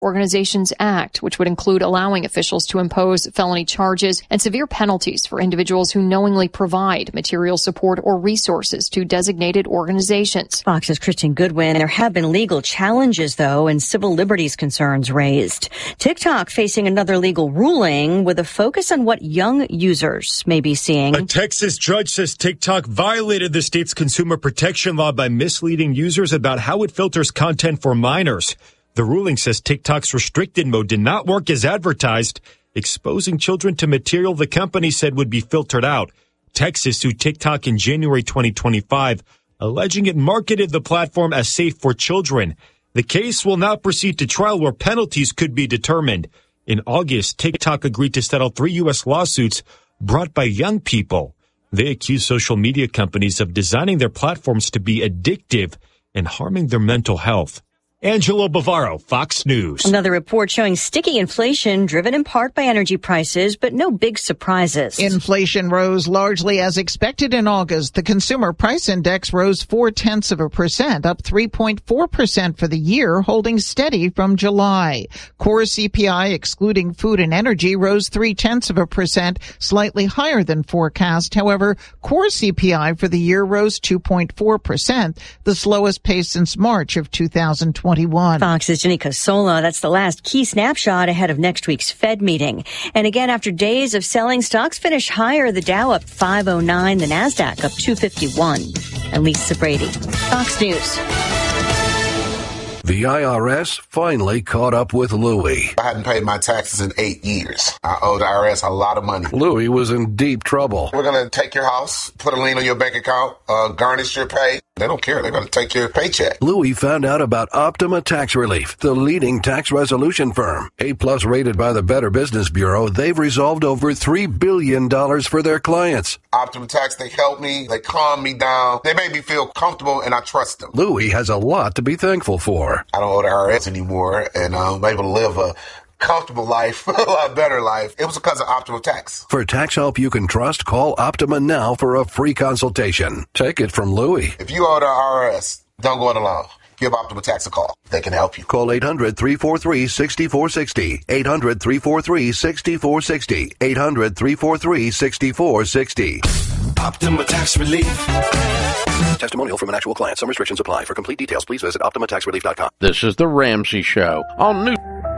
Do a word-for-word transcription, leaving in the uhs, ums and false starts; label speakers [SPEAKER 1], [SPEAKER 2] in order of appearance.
[SPEAKER 1] Organizations Act, which would include allowing officials to impose felony charges and severe penalties for individuals who knowingly provide material support or resources to designated organizations.
[SPEAKER 2] Fox's Kristen Goodwin. There have been legal challenges, though, and civil liberties concerns raised. TikTok facing another legal ruling with a focus on what young users may be seeing.
[SPEAKER 3] A Texas judge says TikTok violated the state's consumer protection law by misleading users about how it filters content for minors. The ruling says TikTok's restricted mode did not work as advertised, exposing children to material the company said would be filtered out. Texas sued TikTok in January twenty twenty-five, alleging it marketed the platform as safe for children. The case will now proceed to trial where penalties could be determined. In August, TikTok agreed to settle three U S lawsuits brought by young people. They accuse social media companies of designing their platforms to be addictive and harming their mental health. Angelo Bavaro, Fox News.
[SPEAKER 2] Another report showing sticky inflation driven in part by energy prices, but no big surprises.
[SPEAKER 4] Inflation rose largely as expected in August. The Consumer Price Index rose four-tenths of a percent, up three point four percent for the year, holding steady from July. Core C P I, excluding food and energy, rose three-tenths of a percent, slightly higher than forecast. However, core C P I for the year rose two point four percent, the slowest pace since March of two thousand twenty.
[SPEAKER 2] Fox's Jenny Casola. That's the last key snapshot ahead of next week's Fed meeting. And again, after days of selling, stocks finish higher. The Dow up five oh nine, the NASDAQ up two fifty-one. And Lisa Brady, Fox News.
[SPEAKER 5] The I R S finally caught up with Louie.
[SPEAKER 6] I hadn't paid my taxes in eight years. I owe the I R S a lot of money.
[SPEAKER 5] Louie was in deep trouble.
[SPEAKER 6] We're going to take your house, put a lien on your bank account, uh, garnish your pay. They don't care. They're going to take your paycheck.
[SPEAKER 5] Louie found out about Optima Tax Relief, the leading tax resolution firm. A-plus rated by the Better Business Bureau, they've resolved over three billion dollars for their clients.
[SPEAKER 6] Optima Tax, they help me. They calm me down. They make me feel comfortable, and I trust them.
[SPEAKER 5] Louie has a lot to be thankful for.
[SPEAKER 6] I don't owe the I R S anymore, and I'm able to live a comfortable life, a lot better life. It was because of Optima Tax.
[SPEAKER 5] For tax help you can trust, call Optima now for a free consultation. Take it from Louie.
[SPEAKER 6] If you owe the I R S, don't go it alone. Give Optima Tax a call. They can help you.
[SPEAKER 5] Call eight hundred, three four three, six four six zero. eight hundred, three four three, six four six zero. eight hundred, three four three, six four six zero.
[SPEAKER 7] Optima Tax Relief.
[SPEAKER 5] Testimonial from an actual client. Some restrictions apply. For complete details, please visit optima tax relief dot com.
[SPEAKER 8] This is The Ramsey Show on News.